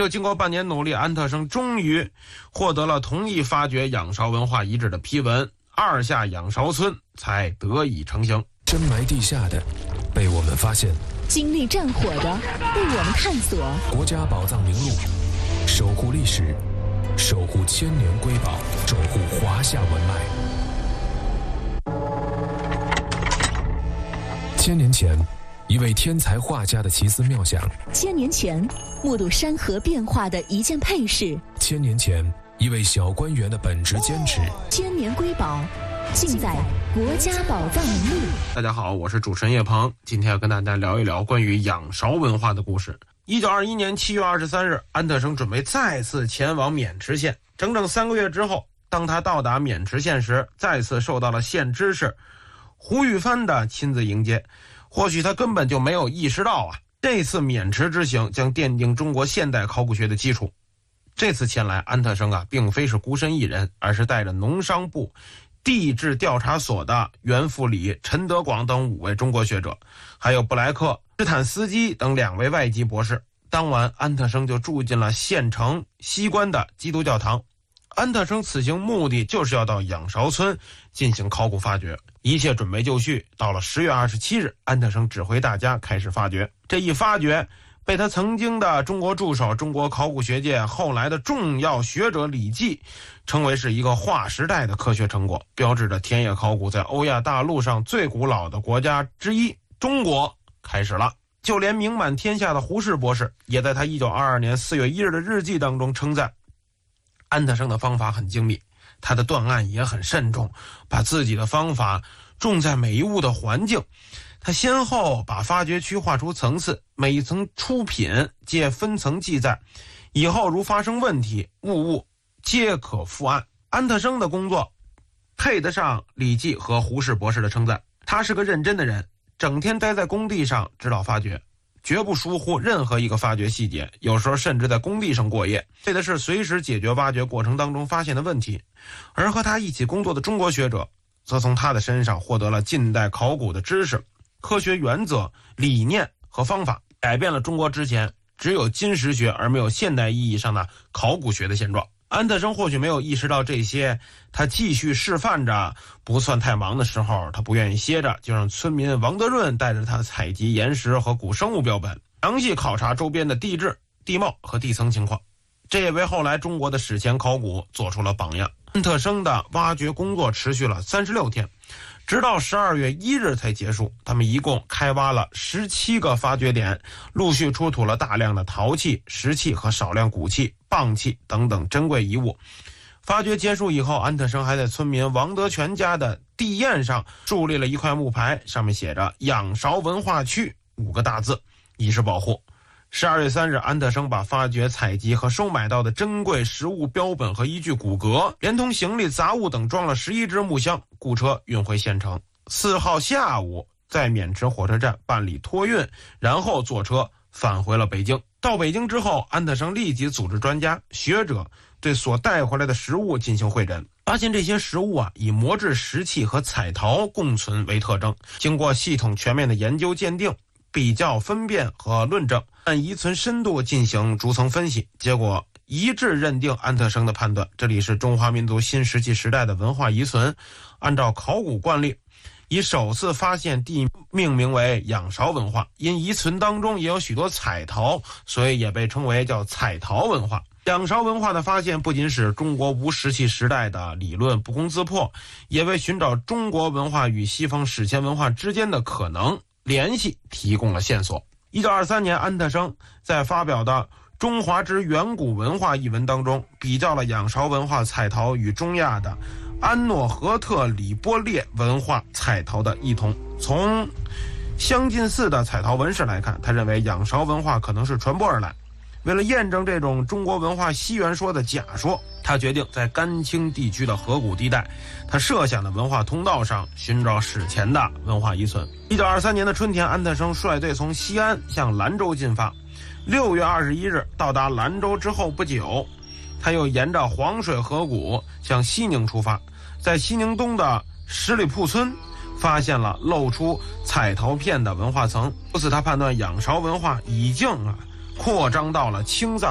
又经过半年努力，安特生终于获得了同意发掘仰韶文化遗址的批文，二下仰韶村才得以成型。 深埋地下的被我们发现， 经历战火的被我们探索。 国家宝藏名录，守护历史，守护千年瑰宝，守护华夏文脉。1000年前，一位天才画家的奇思妙想 ；1000年前，目睹山河变化的一件配饰 ；1000年前，一位小官员的本职坚持。 千年瑰宝，尽在国家宝藏名录。 大家好，我是主持人叶鹏，今天要跟大家聊一聊关于仰韶文化的故事。1921年7月23日，安特生准备再次前往渑池县。整整3个月之后，当他到达渑池县时，再次受到了县知事胡玉帆的亲自迎接。或许他根本就没有意识到这次渑池之行将奠定中国现代考古学的基础。这次前来，安特生并非是孤身一人，而是带着农商部地质调查所的袁复礼、陈德广等5位中国学者，还有布莱克、施坦斯基等2位外籍博士。当晚，安特生就住进了县城西关的基督教堂。安特生此行目的就是要到仰韶村进行考古发掘，一切准备就绪。到了10月27日，安特生指挥大家开始发掘。这一发掘被他曾经的中国助手、中国考古学界后来的重要学者李济称为是一个划时代的科学成果，标志着田野考古在欧亚大陆上最古老的国家之一中国开始了。就连名满天下的胡适博士也在他1922年4月1日的日记当中称赞安特生的方法很精密，他的断案也很慎重，把自己的方法重在每一物的环境。他先后把发掘区划出层次，每一层出品皆分层记载，以后如发生问题，物皆可复案。安特生的工作配得上李济和胡适博士的称赞，他是个认真的人，整天待在工地上指导发掘，绝不疏忽任何一个发掘细节，有时候甚至在工地上过夜，为的是随时解决挖掘过程当中发现的问题。而和他一起工作的中国学者则从他的身上获得了近代考古的知识、科学原则、理念和方法，改变了中国之前只有金石学而没有现代意义上的考古学的现状。安特生或许没有意识到这些，他继续示范着，不算太忙的时候，他不愿意歇着，就让村民王德润带着他采集岩石和古生物标本，详细考察周边的地质、地貌和地层情况。这也为后来中国的史前考古做出了榜样。安特生的挖掘工作持续了36天，直到12月1日才结束。他们一共开挖了17个发掘点，陆续出土了大量的陶器、石器和少量骨器、蚌器等等珍贵遗物。发掘结束以后，安特生还在村民王德全家的地堰上树立了一块木牌，上面写着仰韶文化区5个大字，以示保护。12月3日，安特生把发掘、采集和收买到的珍贵实物标本和一具骨骼，连同行李、杂物等装了11只木箱，雇车运回县城。4号下午，在渑池火车站办理托运，然后坐车返回了北京。到北京之后，安特生立即组织专家、学者对所带回来的实物进行会诊，发现这些实物以磨制石器和彩陶共存为特征。经过系统全面的研究鉴定、比较分辨和论证，按遗存深度进行逐层分析，结果一致认定安特生的判断，这里是中华民族新石器时代的文化遗存。按照考古惯例，以首次发现地命名为仰韶文化，因遗存当中也有许多彩陶，所以也被称为叫彩陶文化。仰韶文化的发现不仅使中国无石器时代的理论不攻自破，也为寻找中国文化与西方史前文化之间的可能联系提供了线索。1923年，安特生在发表的《中华之远古文化》一文当中，比较了仰韶文化彩陶与中亚的安诺河特里波列文化彩陶的异同。从相近似的彩陶纹饰来看，他认为仰韶文化可能是传播而来。为了验证这种中国文化西元说的假说，他决定在甘青地区的河谷地带，他设想的文化通道上寻找史前的文化遗存。1923年的春天，安特生率队从西安向兰州进发。6月21日到达兰州之后不久，他又沿着黄水河谷向西宁出发，在西宁东的十里铺村发现了露出彩陶片的文化层，由此他判断仰韶文化已经扩张到了青藏